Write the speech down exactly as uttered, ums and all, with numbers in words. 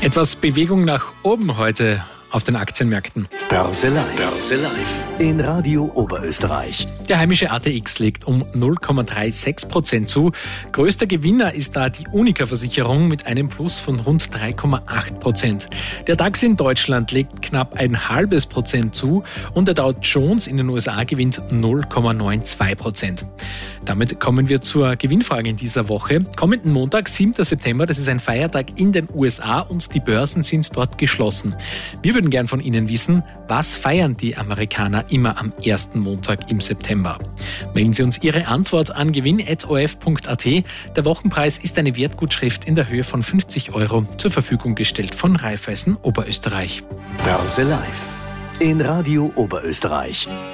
Etwas Bewegung nach oben heute auf den Aktienmärkten. Börse Live. Börse Live. In Radio Oberösterreich. Der heimische A T X legt um null Komma sechsunddreißig Prozent zu. Größter Gewinner ist da die Unica-Versicherung mit einem Plus von rund drei Komma acht Prozent. Der DAX in Deutschland legt knapp ein halbes Prozent zu und der Dow Jones in den U S A gewinnt null Komma zweiundneunzig Prozent. Damit kommen wir zur Gewinnfrage in dieser Woche. Kommenden Montag, siebter September, das ist ein Feiertag in den U S A und die Börsen sind dort geschlossen. Wir würden gern von Ihnen wissen, was feiern die Amerikaner immer am ersten Montag im September? Melden Sie uns Ihre Antwort an gewinn at o f punkt a t. Der Wochenpreis ist eine Wertgutschrift in der Höhe von fünfzig Euro zur Verfügung gestellt von Raiffeisen Oberösterreich. Börse Live. In Radio Oberösterreich.